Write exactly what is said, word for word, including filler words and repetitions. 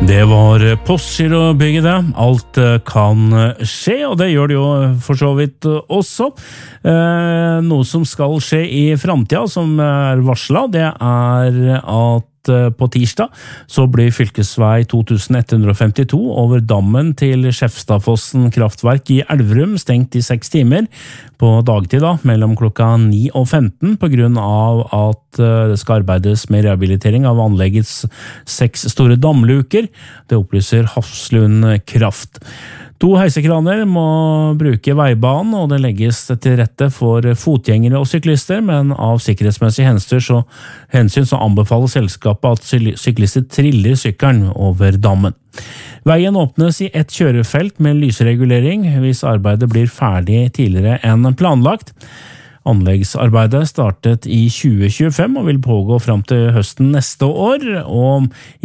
Det var Postgirobygget det. Alt kan skje, og det gjør det jo for så vidt også. Eh, noe som skal skje i fremtiden, som er varslet, det er at på tirsdag så blir fylkesvei to tusen ett hundre femtito over dammen til Skjefstadfossen kraftverk i Elverum stengt i seks timer på dagtid da, mellom klokka ni og femten på grunn av at det skal arbeides med rehabilitering av anleggets seks store damluker. Det opplyser Hafslund Kraft. To heisekraner må bruke veibanen, og det legges til rette for fotgjengere og syklister, men av sikkerhetsmessige hensyn så, hensyn så anbefaler selskapet at syklister triller sykkelen over dammen. Veien åpnes i ett kjørefelt med lysregulering hvis arbeidet blir ferdig tidligere enn planlagt. Anleggsarbeidet startet i tjue tjuefem og vil pågå frem til høsten neste år, og